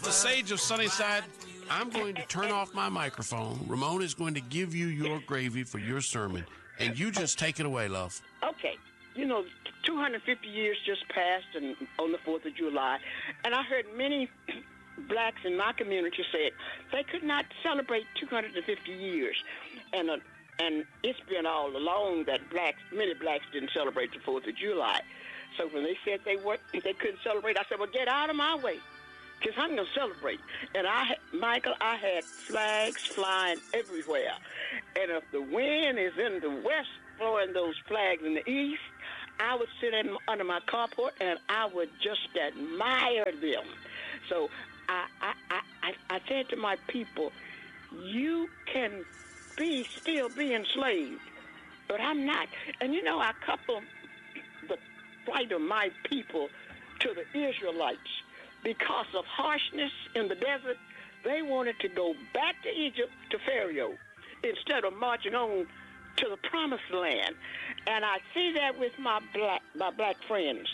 the Sage of Sunnyside. I'm going to turn off my microphone. Ramon is going to give you your gravy for your sermon, and you just take it away, love. Okay. 250 years just passed on the 4th of July, and I heard many blacks in my community said they could not celebrate 250 years. And it's been all along that many blacks didn't celebrate the 4th of July. So when they said they couldn't celebrate, I said, well, get out of my way, because I'm going to celebrate. And Michael, I had flags flying everywhere. And if the wind is in the west blowing those flags in the east, I would sit under my carport and I would just admire them. So I said to my people, you can still be enslaved, but I'm not. And I couple the plight of my people to the Israelites. Because of harshness in the desert, they wanted to go back to Egypt, to Pharaoh, instead of marching on to the promised land. And I see that with my black friends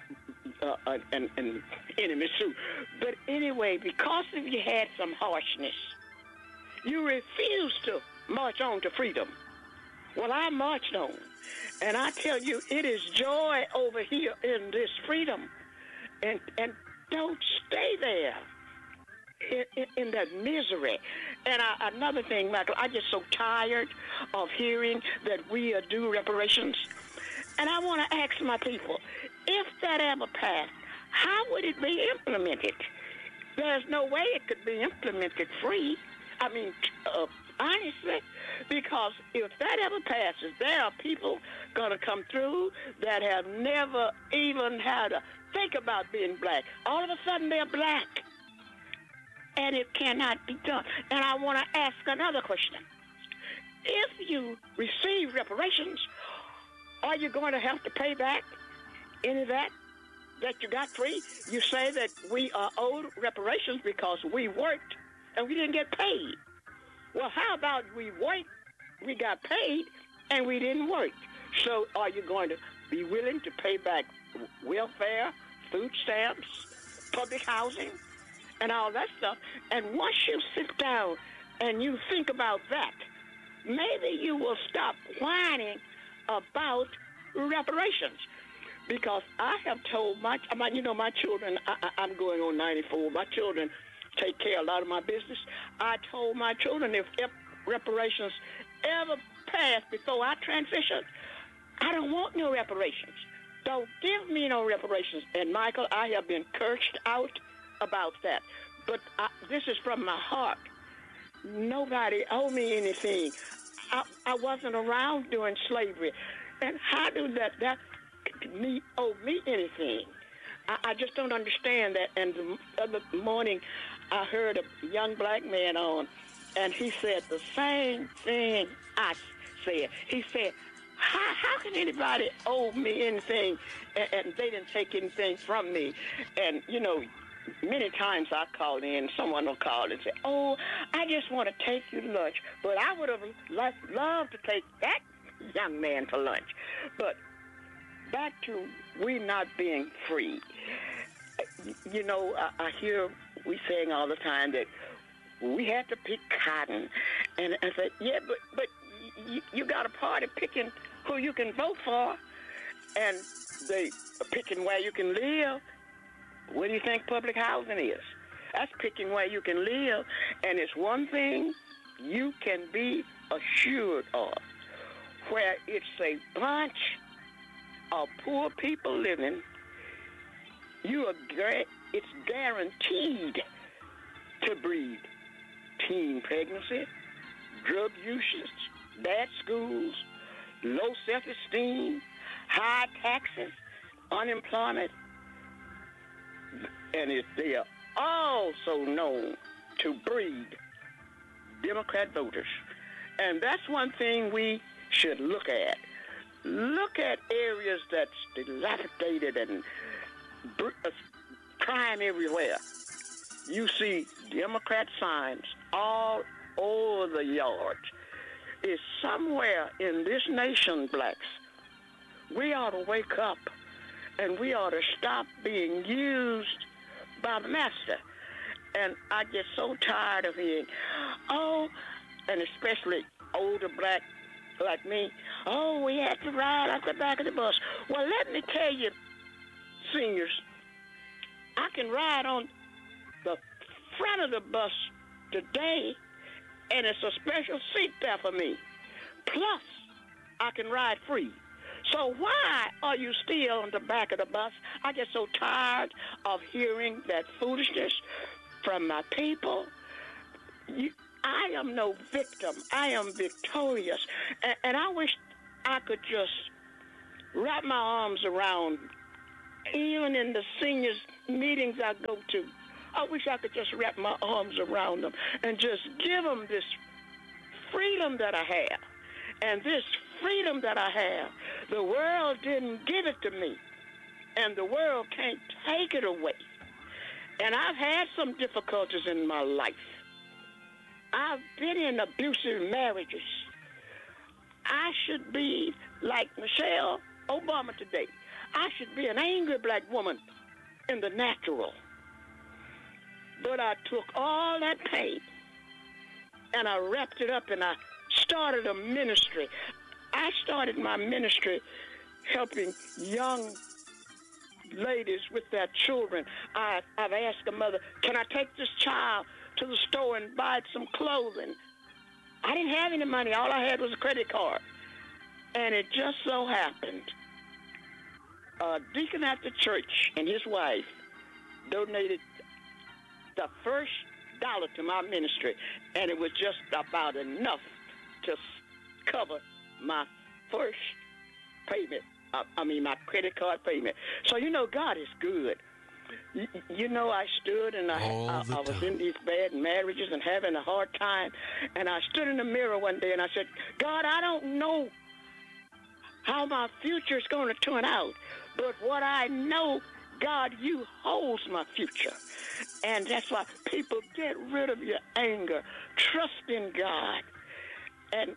and enemies too. But anyway, because of you had some harshness, you refused to march on to freedom. Well, I marched on. And I tell you, it is joy over here in this freedom. And don't stay there in that misery. And another thing, Michael, I'm just so tired of hearing that we are due reparations. And I want to ask my people, if that ever passed, how would it be implemented? There's no way it could be implemented free. I mean, honestly, because if that ever passes, there are people going to come through that have never even had to think about being black. All of a sudden, they're black. And it cannot be done. And I want to ask another question. If you receive reparations, are you going to have to pay back any of that you got free? You say that we are owed reparations because we worked and we didn't get paid. Well, how about we worked, we got paid, and we didn't work? So are you going to be willing to pay back welfare, food stamps, public housing, and all that stuff? And once you sit down and you think about that, maybe you will stop whining about reparations. Because I have told my children, I'm going on 94, my children take care of a lot of my business. I told my children if reparations ever pass before I transition, I don't want no reparations. Don't give me no reparations. And Michael, I have been cursed out about that. But this is from my heart. Nobody owed me anything. I wasn't around during slavery. And how do that owe me anything? I just don't understand that. And the other morning, I heard a young black man on, and he said the same thing I said. He said, how can anybody owe me anything and they didn't take anything from me? And, many times I called in, someone will call and say, oh, I just want to take you to lunch. But I would have loved to take that young man to lunch. But back to we not being free. I hear we saying all the time that we have to pick cotton. And I said, yeah, but you got a party picking who you can vote for, and they picking where you can live. What do you think public housing is? That's picking where you can live. And it's one thing you can be assured of, where it's a bunch of poor people living, it's guaranteed to breed teen pregnancy, drug usage, bad schools, low self-esteem, high taxes, unemployment, and they are also known to breed Democrat voters. And that's one thing we should look at. Look at areas that's dilapidated and crime everywhere. You see Democrat signs all over the yard. It's somewhere in this nation, blacks, we ought to wake up and we ought to stop being used by the master. And I get so tired of hearing, oh, and especially older black like me, oh, we had to ride off the back of the bus. Well, let me tell you, seniors, I can ride on the front of the bus today, and it's a special seat there for me. Plus, I can ride free. So why are you still on the back of the bus? I get so tired of hearing that foolishness from my people. I am no victim. I am victorious. And I wish I could just wrap my arms around, even in the seniors meetings I go to, I wish I could just wrap my arms around them and just give them this freedom that I have. And this freedom that I have, the world didn't give it to me, and the world can't take it away. And I've had some difficulties in my life. I've been in abusive marriages. I should be like Michelle Obama today. I should be an angry black woman in the natural. But I took all that pain and I wrapped it up and I started a ministry. I started my ministry helping young ladies with their children. I've asked a mother, can I take this child to the store and buy some clothing? I didn't have any money. All I had was a credit card. And it just so happened, a deacon at the church and his wife donated the first dollar to my ministry, and it was just about enough to cover my first payment. My credit card payment. So, God is good. I stood and I was in these bad marriages and having a hard time, and I stood in the mirror one day and I said, God, I don't know how my future is going to turn out, but what I know, God, you holds my future. And that's why people get rid of your anger. Trust in God. And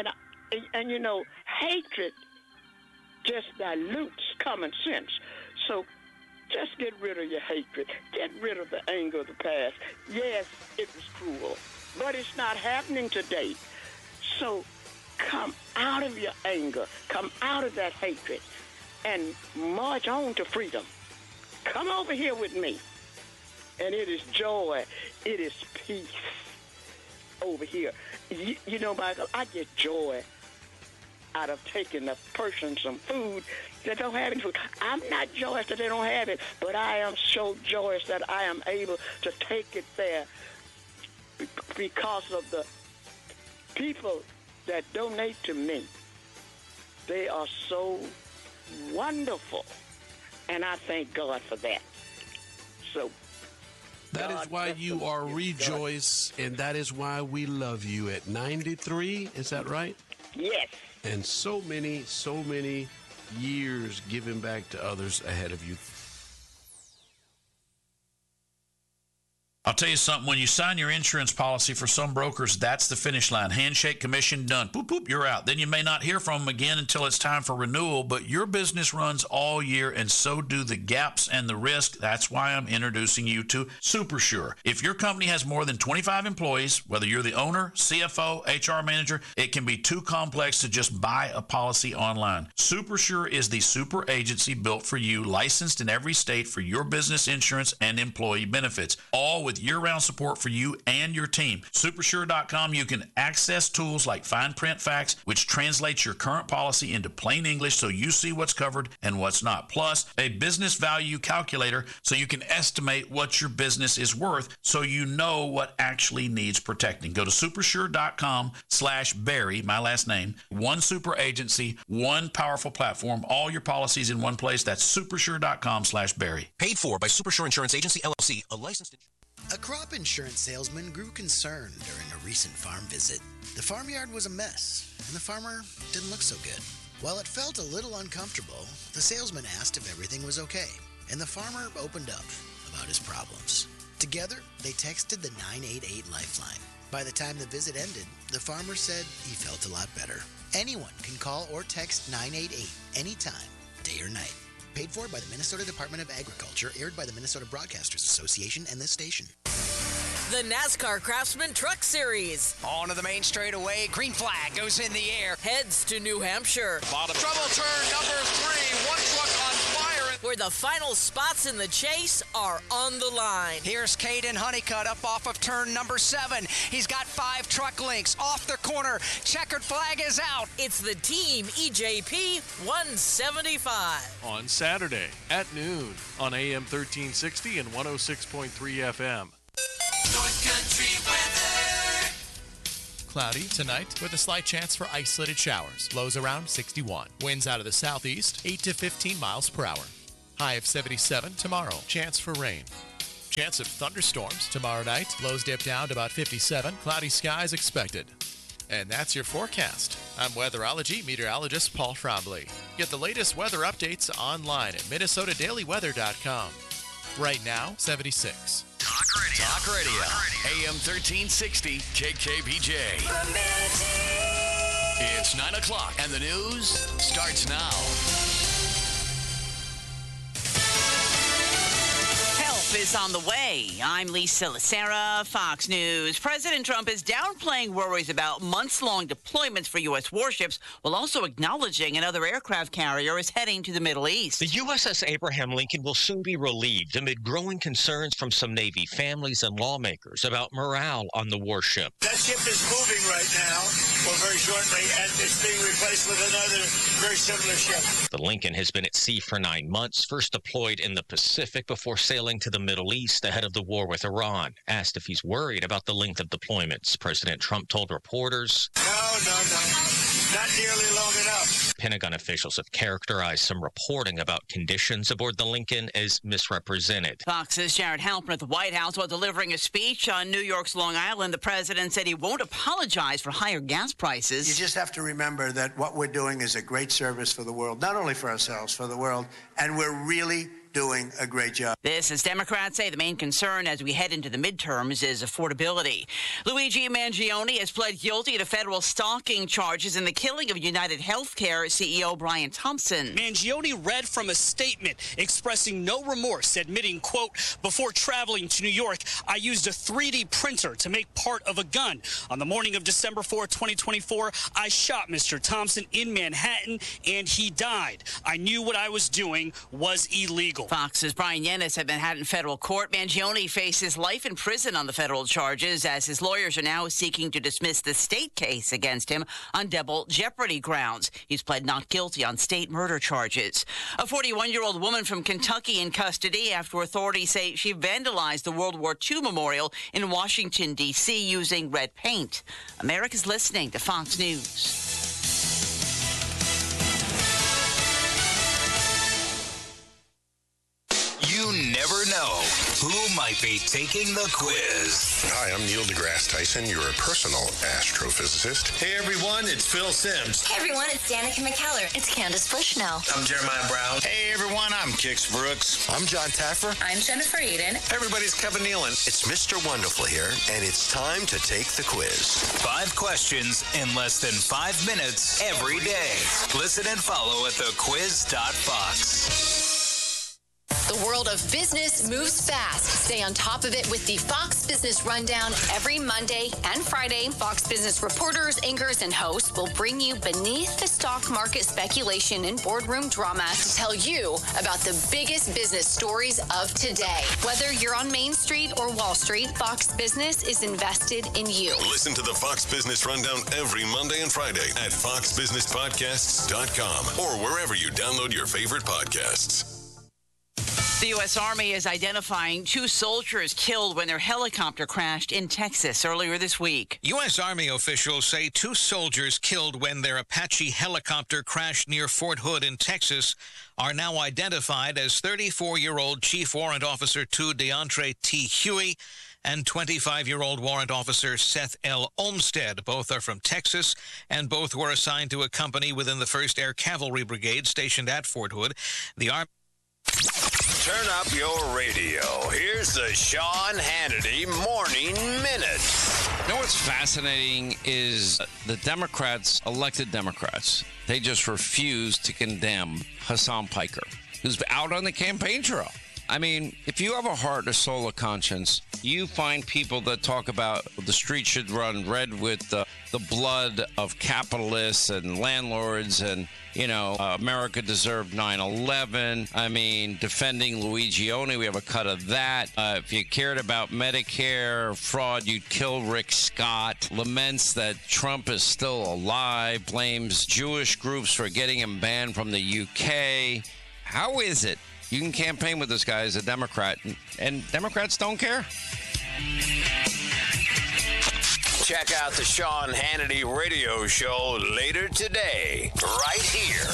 hatred just dilutes common sense. So just get rid of your hatred. Get rid of the anger of the past. Yes, it was cruel, but it's not happening today. So come out of your anger. Come out of that hatred and march on to freedom. Come over here with me. And it is joy. It is peace over here. Michael, I get joy out of taking a person some food that don't have any food. I'm not joyous that they don't have it, but I am so joyous that I am able to take it there because of the people that donate to me. They are so wonderful, and I thank God for that. So that is why you are Rejoice, and that is why we love you at 93. Is that right? Yes. And so many years giving back to others ahead of you. I'll tell you something, when you sign your insurance policy for some brokers, that's the finish line. Handshake, commission, done. Boop, boop, you're out. Then you may not hear from them again until it's time for renewal, but your business runs all year, and so do the gaps and the risk. That's why I'm introducing you to SuperSure. If your company has more than 25 employees, whether you're the owner, CFO, HR manager, it can be too complex to just buy a policy online. SuperSure is the super agency built for you, licensed in every state for your business insurance and employee benefits, all with year-round support for you and your team. Supersure.com, you can access tools like Fine Print Facts, which translates your current policy into plain English so you see what's covered and what's not. Plus, a business value calculator so you can estimate what your business is worth so you know what actually needs protecting. Go to supersure.com/Barry, my last name. One super agency, one powerful platform, all your policies in one place. That's supersure.com/Barry. Paid for by Supersure Insurance Agency, LLC, a licensed insurance. A crop insurance salesman grew concerned during a recent farm visit. The farmyard was a mess, and the farmer didn't look so good. While it felt a little uncomfortable, the salesman asked if everything was okay, and the farmer opened up about his problems. Together, they texted the 988 Lifeline. By the time the visit ended, the farmer said he felt a lot better. Anyone can call or text 988 anytime, day or night. Paid for by the Minnesota Department of Agriculture, aired by the Minnesota Broadcasters Association and this station. The NASCAR Craftsman Truck Series. On to the main straightaway. Green flag goes in the air. Heads to New Hampshire. Bottom. Trouble turn number 3. One truck on fire. Where the final spots in the chase are on the line. Here's Caden Honeycutt up off of turn number 7. He's got 5 truck links off the corner. Checkered flag is out. It's the Team EJP 175. On Saturday at noon on AM 1360 and 106.3 FM. North Country weather. Cloudy tonight with a slight chance for isolated showers. Lows around 61. Winds out of the southeast, 8 to 15 miles per hour. High of 77 tomorrow. Chance for rain. Chance of thunderstorms tomorrow night. Lows dip down to about 57. Cloudy skies expected. And that's your forecast. I'm weatherology meteorologist Paul Trombley. Get the latest weather updates online at MinnesotaDailyWeather.com. Right now, 76. Talk Radio. AM 1360 KKBJ. It's 9 o'clock and the news starts now. Is on the way. I'm Lisa Lacera, Fox News. President Trump is downplaying worries about months-long deployments for U.S. warships while also acknowledging another aircraft carrier is heading to the Middle East. The USS Abraham Lincoln will soon be relieved amid growing concerns from some Navy families and lawmakers about morale on the warship. That ship is moving right now, or very shortly, and it's being replaced with another very similar ship. The Lincoln has been at sea for 9 months, first deployed in the Pacific before sailing to the Middle East ahead of the war with Iran. Asked if he's worried about the length of deployments, President Trump told reporters, No. Not nearly long enough. Pentagon officials have characterized some reporting about conditions aboard the Lincoln as misrepresented. Fox's Jared Halpern at the White House while delivering a speech on New York's Long Island. The president said he won't apologize for higher gas prices. You just have to remember that what we're doing is a great service for the world, not only for ourselves, for the world, and we're really doing a great job. This, as Democrats say, the main concern as we head into the midterms is affordability. Luigi Mangione has pled guilty to federal stalking charges in the killing of United Healthcare CEO Brian Thompson. Mangione read from a statement expressing no remorse, admitting, quote, before traveling to New York, I used a 3D printer to make part of a gun. On the morning of December 4, 2024, I shot Mr. Thompson in Manhattan and he died. I knew what I was doing was illegal. Fox's Brian Yennis had been had in federal court. Mangione faces life in prison on the federal charges as his lawyers are now seeking to dismiss the state case against him on double jeopardy grounds. He's pled not guilty on state murder charges. A 41-year-old woman from Kentucky in custody after authorities say she vandalized the World War II memorial in Washington, D.C. using red paint. America's listening to Fox News. You never know who might be taking the quiz. Hi, I'm Neil deGrasse Tyson, your personal astrophysicist. Hey everyone, it's Phil Simms. Hey everyone, it's Danica McKellar. It's Candace Bushnell. I'm Jeremiah Brown. Hey everyone, I'm Kix Brooks. I'm John Taffer. I'm Jennifer Eden. Everybody's Kevin Nealon. It's Mr. Wonderful here, and it's time to take the quiz. 5 questions in less than 5 minutes every day. Listen and follow at thequiz.fox. The world of business moves fast. Stay on top of it with the Fox Business Rundown every Monday and Friday. Fox Business reporters, anchors, and hosts will bring you beneath the stock market speculation and boardroom drama to tell you about the biggest business stories of today. Whether you're on Main Street or Wall Street, Fox Business is invested in you. Listen to the Fox Business Rundown every Monday and Friday at foxbusinesspodcasts.com or wherever you download your favorite podcasts. The U.S. Army is identifying 2 soldiers killed when their helicopter crashed in Texas earlier this week. U.S. Army officials say 2 soldiers killed when their Apache helicopter crashed near Fort Hood in Texas are now identified as 34-year-old Chief Warrant Officer 2 DeAndre T. Huey and 25-year-old Warrant Officer Seth L. Olmstead. Both are from Texas, and both were assigned to a company within the 1st Air Cavalry Brigade stationed at Fort Hood. The Army... Turn up your radio. Here's the Sean Hannity Morning Minute. You know what's fascinating is the Democrats, elected Democrats, they just refuse to condemn Hassan Piker, who's out on the campaign trail. I mean, if you have a heart and a soul, a conscience, you find people that talk about the street should run red with the blood of capitalists and landlords and, America deserved 9/11. I mean, defending Luigi Oni, we have a cut of that. If you cared about Medicare fraud, you'd kill Rick Scott. Laments that Trump is still alive. Blames Jewish groups for getting him banned from the UK. How is it you can campaign with this guy as a Democrat, and Democrats don't care? Check out the Sean Hannity radio show later today, right here.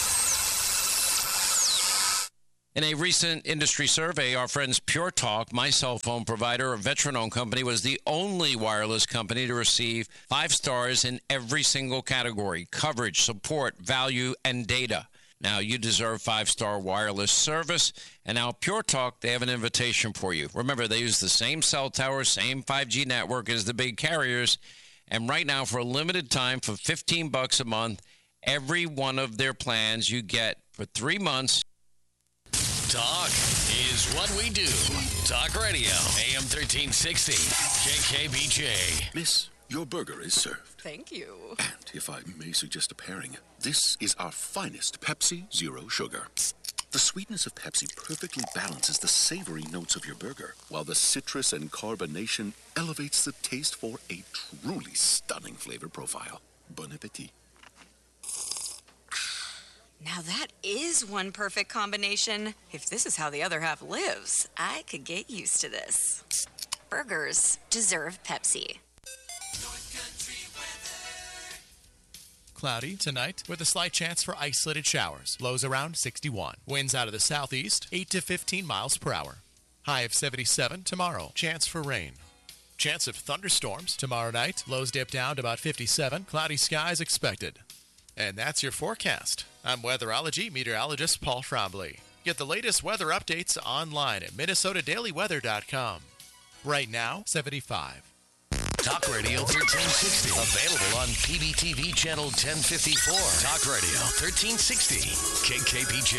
In a recent industry survey, our friends Pure Talk, my cell phone provider, a veteran-owned company, was the only wireless company to receive 5 stars in every single category: coverage, support, value, and data. Now, you deserve 5-star wireless service, and now Pure Talk, they have an invitation for you. Remember, they use the same cell tower, same 5G network as the big carriers, and right now, for a limited time, for $15 a month, every one of their plans you get for 3 months. Talk is what we do. Talk Radio, AM 1360, KKBJ. Miss, your burger is served. Thank you. And if I may suggest a pairing, this is our finest Pepsi Zero Sugar. The sweetness of Pepsi perfectly balances the savory notes of your burger, while the citrus and carbonation elevates the taste for a truly stunning flavor profile. Bon appetit. Now that is one perfect combination. If this is how the other half lives, I could get used to this. Burgers deserve Pepsi. Cloudy tonight with a slight chance for isolated showers. Lows around 61. Winds out of the southeast, 8 to 15 miles per hour. High of 77 tomorrow. Chance for rain. Chance of thunderstorms tomorrow night. Lows dip down to about 57. Cloudy skies expected. And that's your forecast. I'm weatherology meteorologist Paul Trombley. Get the latest weather updates online at MinnesotaDailyWeather.com. Right now, 75. Talk Radio 1360. Available on PBTV Channel 1054. Talk Radio 1360. KKBJ.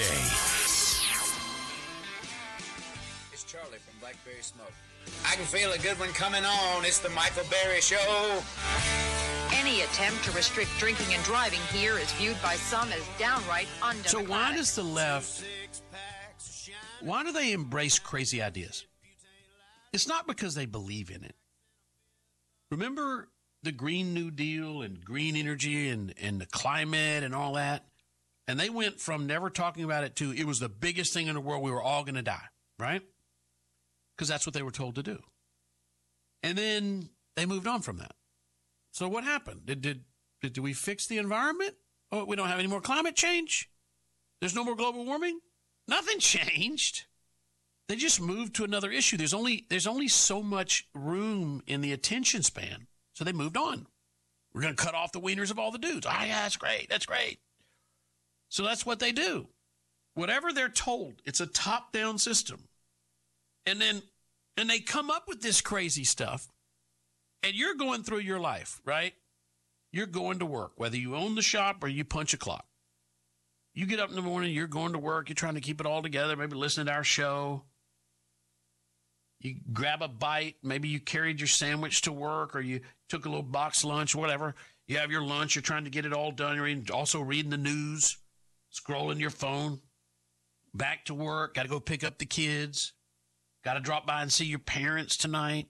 It's Charlie from Blackberry Smoke. I can feel a good one coming on. It's the Michael Berry Show. Any attempt to restrict drinking and driving here is viewed by some as downright undemocratic. So why does the left, why do they embrace crazy ideas? It's not because they believe in it. Remember the Green New Deal and green energy and the climate and all that? And they went from never talking about it to it was the biggest thing in the world. We were all going to die, right? Because that's what they were told to do. And then they moved on from that. So what happened? Did we fix the environment? Oh, we don't have any more climate change? There's no more global warming? Nothing changed. They just moved to another issue. There's only so much room in the attention span. So they moved on. We're going to cut off the wieners of all the dudes. Ah, yeah, that's great. That's great. So that's what they do. Whatever they're told, it's a top-down system. And they come up with this crazy stuff. And you're going through your life, right? You're going to work, whether you own the shop or you punch a clock. You get up in the morning, you're going to work, you're trying to keep it all together, maybe listening to our show. You grab a bite, maybe you carried your sandwich to work or you took a little box lunch, whatever. You have your lunch, you're trying to get it all done. You're also reading the news, scrolling your phone. Back to work, got to go pick up the kids. Got to drop by and see your parents tonight.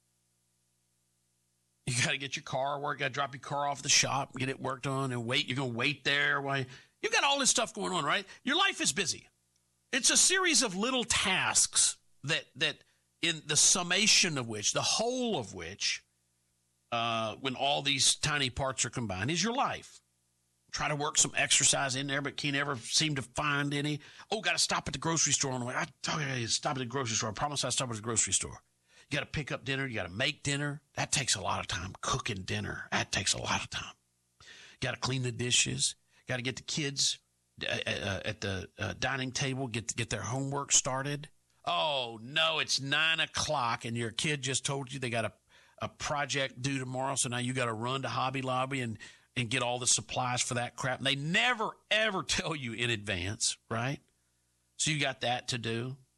You got to get your car worked. Got to drop your car off at the shop, get it worked on, and wait. You're going to wait there. While you've got all this stuff going on, right? Your life is busy. It's a series of little tasks that in the summation of which, the whole of which, when all these tiny parts are combined, is your life. Try to work some exercise in there, but can't ever seem to find any. Oh, got to stop at the grocery store on the way. I told you to stop at the grocery store. I promise I'll stop at the grocery store. You got to pick up dinner. You got to make dinner. That takes a lot of time. Cooking dinner, that takes a lot of time. You got to clean the dishes. Got to get the kids at the dining table, get their homework started. Oh, no, it's 9 o'clock, and your kid just told you they got a project due tomorrow, so now you got to run to Hobby Lobby and get all the supplies for that crap. And they never, ever tell you in advance, right? So you got that to do.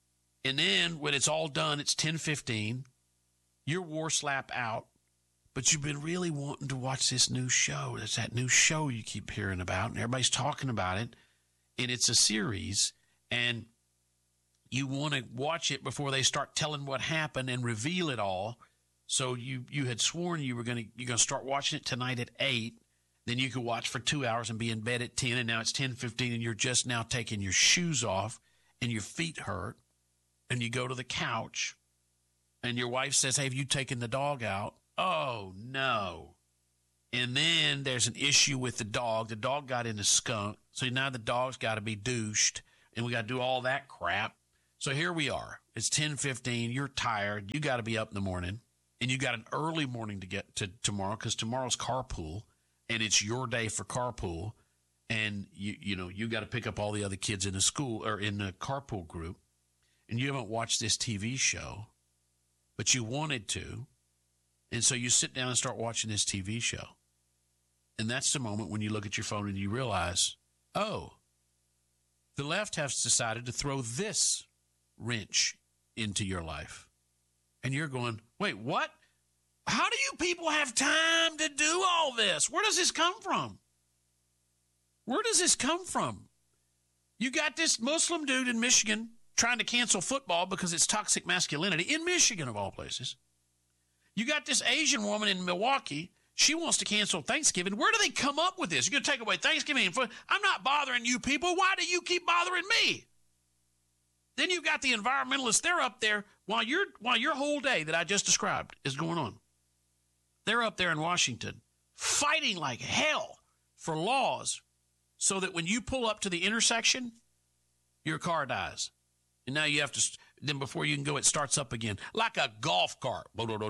And then when it's all done, it's 10:15. You're war slap out, but you've been really wanting to watch this new show. It's that new show you keep hearing about, and everybody's talking about it, and it's a series, and you want to watch it before they start telling what happened and reveal it all. So you had sworn you're going to start watching it tonight at 8. Then you could watch for 2 hours and be in bed at 10, and now it's 10:15, and you're just now taking your shoes off, and your feet hurt, and you go to the couch, and your wife says, "Hey, have you taken the dog out?" Oh, no. And then there's an issue with the dog. The dog got in a skunk, so now the dog's got to be douched, and we got to do all that crap. So here we are. It's 10:15. You're tired. You got to be up in the morning, and you got an early morning to get to tomorrow because tomorrow's carpool, and it's your day for carpool, and you got to pick up all the other kids in the school or in the carpool group, and you haven't watched this TV show, but you wanted to, and so you sit down and start watching this TV show, and that's the moment when you look at your phone and you realize, oh, the left has decided to throw this wrench into your life, and you're going, wait, what? How do you people have time to do all this? Where does this come from? Where does this come from? You got this Muslim dude in Michigan trying to cancel football because it's toxic masculinity in Michigan, of all places. You got this Asian woman in Milwaukee. She wants to cancel Thanksgiving. Where do they come up with this? You're going to take away Thanksgiving. I'm not bothering you people. Why do you keep bothering me? Then you've got the environmentalists. They're up there while your whole day that I just described is going on. They're up there in Washington fighting like hell for laws so that when you pull up to the intersection, your car dies. And now you have to, then before you can go, it starts up again like a golf cart.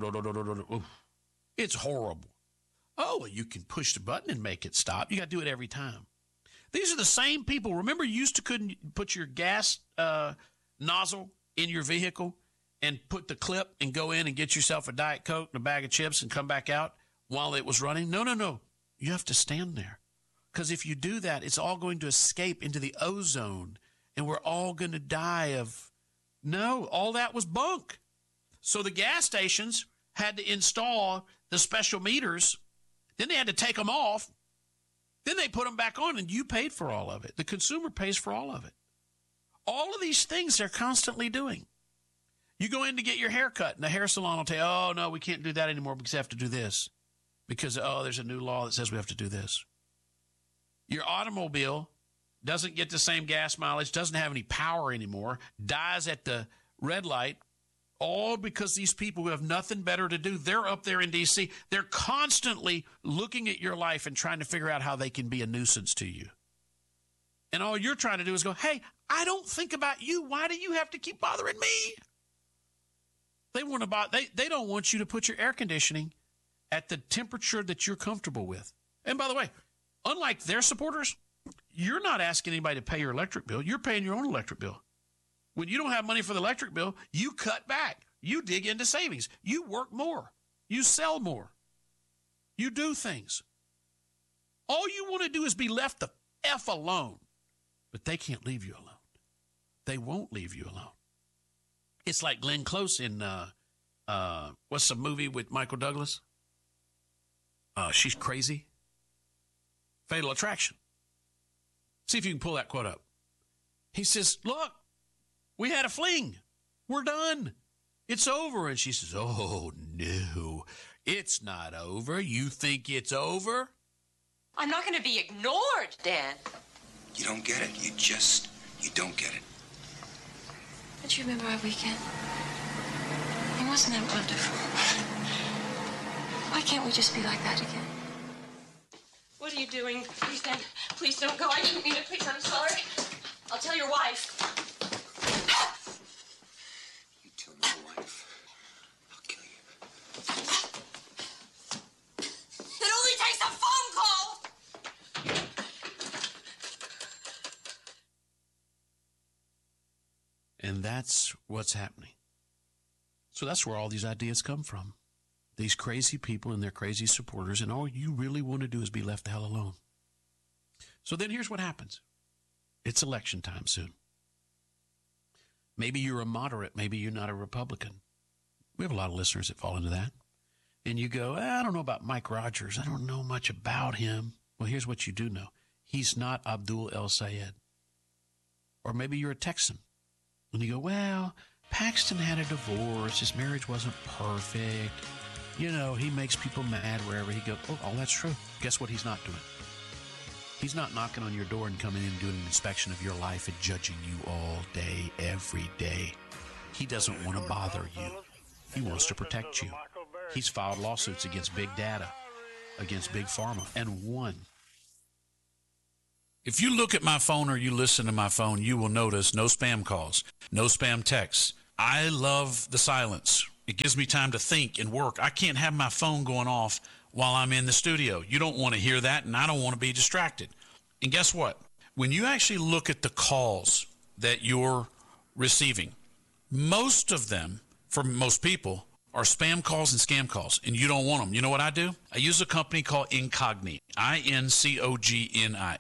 It's horrible. Oh, well, you can push the button and make it stop. You got to do it every time. These are the same people. Remember, you couldn't put your gas nozzle in your vehicle and put the clip and go in and get yourself a Diet Coke and a bag of chips and come back out while it was running? No. You have to stand there. Because if you do that, it's all going to escape into the ozone, and we're all going to die of... No, all that was bunk. So the gas stations had to install the special meters. Then they had to take them off. Then they put them back on, and you paid for all of it. The consumer pays for all of it. All of these things they're constantly doing. You go in to get your hair cut, and the hair salon will tell you, oh, no, we can't do that anymore because we have to do this. Because, there's a new law that says we have to do this. Your automobile doesn't get the same gas mileage, doesn't have any power anymore, dies at the red light, all because these people who have nothing better to do, they're up there in D.C., they're constantly looking at your life and trying to figure out how they can be a nuisance to you. And all you're trying to do is go, hey, I don't think about you. Why do you have to keep bothering me? They don't want you to put your air conditioning at the temperature that you're comfortable with. And by the way, unlike their supporters, you're not asking anybody to pay your electric bill. You're paying your own electric bill. When you don't have money for the electric bill, you cut back. You dig into savings. You work more. You sell more. You do things. All you want to do is be left the F alone. But they can't leave you alone. They won't leave you alone. It's like Glenn Close in, what's the movie with Michael Douglas? She's Crazy. Fatal Attraction. See if you can pull that quote up. He says, look, we had a fling. We're done. It's over. And she says, oh, no, it's not over. You think it's over? I'm not going to be ignored, Dan. You don't get it. You don't get it. Don't you remember our weekend? And wasn't that wonderful? Why can't we just be like that again? What are you doing? Please, Dan, please don't go. I didn't mean it. Please, I'm sorry. I'll tell your wife. You tell my wife, I'll kill you. It only takes a phone call. And that's what's happening. So that's where all these ideas come from. These crazy people and their crazy supporters, and all you really want to do is be left the hell alone. So then here's what happens. It's election time soon. Maybe you're a moderate. Maybe you're not a Republican. We have a lot of listeners that fall into that. And you go, I don't know about Mike Rogers. I don't know much about him. Well, here's what you do know. He's not Abdul El Sayed. Or maybe you're a Texan. And you go, well, Paxton had a divorce. His marriage wasn't perfect. You know, he makes people mad wherever he goes. Oh, that's true. Guess what he's not doing? He's not knocking on your door and coming in and doing an inspection of your life and judging you all day, every day. He doesn't want to bother you. He wants to protect you. He's filed lawsuits against Big Data, against Big Pharma, and won. If you look at my phone or you listen to my phone, you will notice no spam calls, no spam texts. I love the silence. It gives me time to think and work. I can't have my phone going off while I'm in the studio. You don't want to hear that, and I don't want to be distracted. And guess what? When you actually look at the calls that you're receiving, most of them, for most people, are spam calls and scam calls, and you don't want them. You know what I do? I use a company called Incogni, INCOGNI,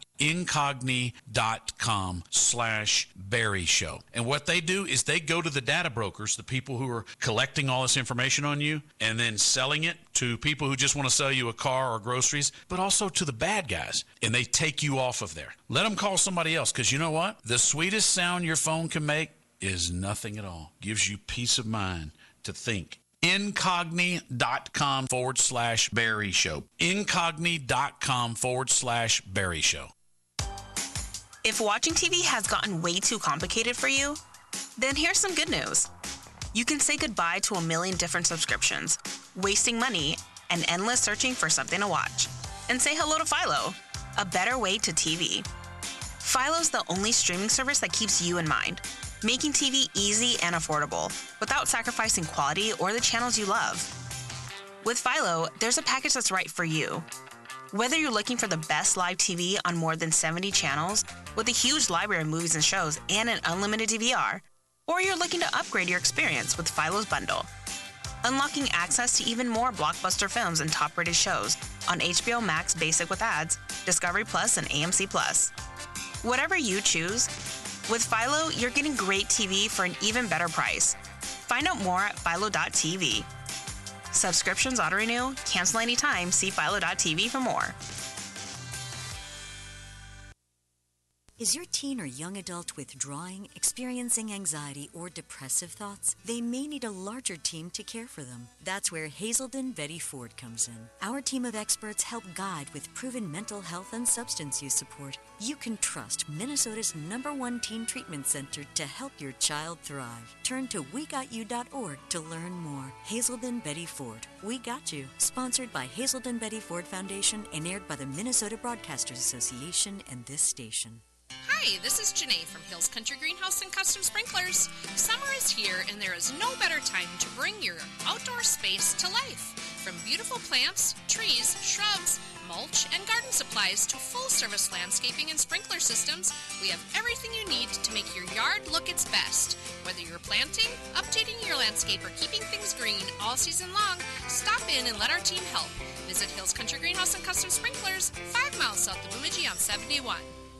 Incogni.com/Barry Show. And what they do is they go to the data brokers, the people who are collecting all this information on you, and then selling it to people who just want to sell you a car or groceries, but also to the bad guys, and they take you off of there. Let them call somebody else, because you know what? The sweetest sound your phone can make is nothing at all. Gives you peace of mind to think. Incogni.com/Barry Show. Incogni.com/Barry Show. If watching TV has gotten way too complicated for you, then here's some good news. You can say goodbye to a million different subscriptions, wasting money and endless searching for something to watch, and say hello to Philo, a better way to TV. Philo's the only streaming service that keeps you in mind, making TV easy and affordable without sacrificing quality or the channels you love. With Philo, there's a package that's right for you. Whether you're looking for the best live TV on more than 70 channels with a huge library of movies and shows and an unlimited DVR, or you're looking to upgrade your experience with Philo's bundle, unlocking access to even more blockbuster films and top-rated shows on HBO Max Basic with ads, Discovery Plus, and AMC Plus. Whatever you choose, with Philo, you're getting great TV for an even better price. Find out more at philo.tv. Subscriptions auto-renew, cancel anytime. See philo.tv for more. Is your teen or young adult withdrawing, experiencing anxiety, or depressive thoughts? They may need a larger team to care for them. That's where Hazelden Betty Ford comes in. Our team of experts help guide with proven mental health and substance use support. You can trust Minnesota's #1 teen treatment center to help your child thrive. Turn to WeGotYou.org to learn more. Hazelden Betty Ford. We Got You. Sponsored by Hazelden Betty Ford Foundation and aired by the Minnesota Broadcasters Association and this station. Hi, this is Janae from Hills Country Greenhouse and Custom Sprinklers. Summer is here, and there is no better time to bring your outdoor space to life. From beautiful plants, trees, shrubs, mulch, and garden supplies to full-service landscaping and sprinkler systems, we have everything you need to make your yard look its best. Whether you're planting, updating your landscape, or keeping things green all season long, stop in and let our team help. Visit Hills Country Greenhouse and Custom Sprinklers, 5 miles south of Bemidji on 71.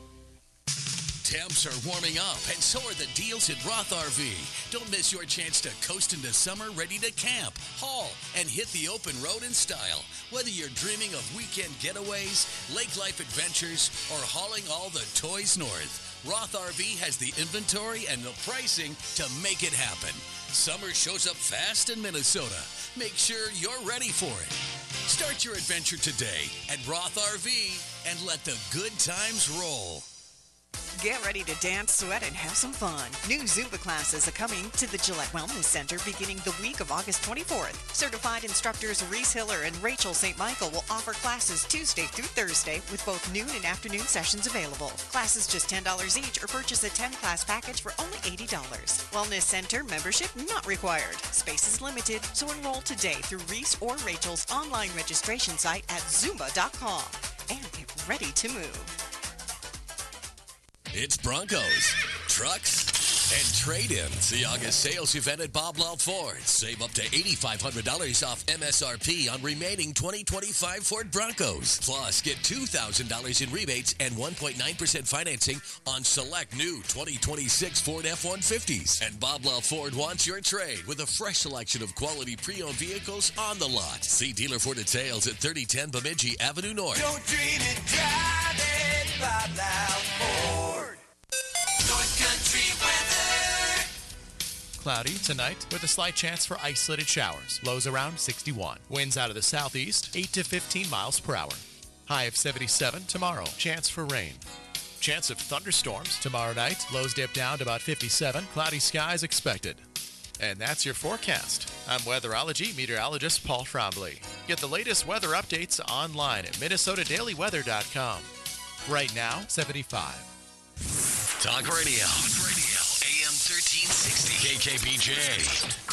Temps are warming up, and so are the deals at Roth RV. Don't miss your chance to coast into summer ready to camp, haul, and hit the open road in style. Whether you're dreaming of weekend getaways, lake life adventures, or hauling all the toys north, Roth RV has the inventory and the pricing to make it happen. Summer shows up fast in Minnesota. Make sure you're ready for it. Start your adventure today at Roth RV and let the good times roll. Get ready to dance, sweat, and have some fun. New Zumba classes are coming to the Gillette Wellness Center beginning the week of August 24th. Certified instructors Reese Hiller and Rachel St. Michael will offer classes Tuesday through Thursday with both noon and afternoon sessions available. Classes just $10 each or purchase a 10-class package for only $80. Wellness Center membership not required. Space is limited, so enroll today through Reese or Rachel's online registration site at Zumba.com and get ready to move. It's Broncos, trucks, and trade-ins. The August sales event at Bob Law Ford. Save up to $8,500 off MSRP on remaining 2025 Ford Broncos. Plus, get $2,000 in rebates and 1.9% financing on select new 2026 Ford F-150s. And Bob Law Ford wants your trade with a fresh selection of quality pre-owned vehicles on the lot. See dealer for details at 3010 Bemidji Avenue North. Don't dream it, drive it, Bob Law Ford. North Country weather. Cloudy tonight with a slight chance for isolated showers. Lows around 61. Winds out of the southeast, 8 to 15 miles per hour. High of 77 tomorrow. Chance for rain. Chance of thunderstorms tomorrow night. Lows dip down to about 57. Cloudy skies expected. And that's your forecast. I'm weatherology meteorologist Paul Trombley. Get the latest weather updates online at minnesotadailyweather.com. Right now, 75. Talk Radio. AM 1360. KKBJ.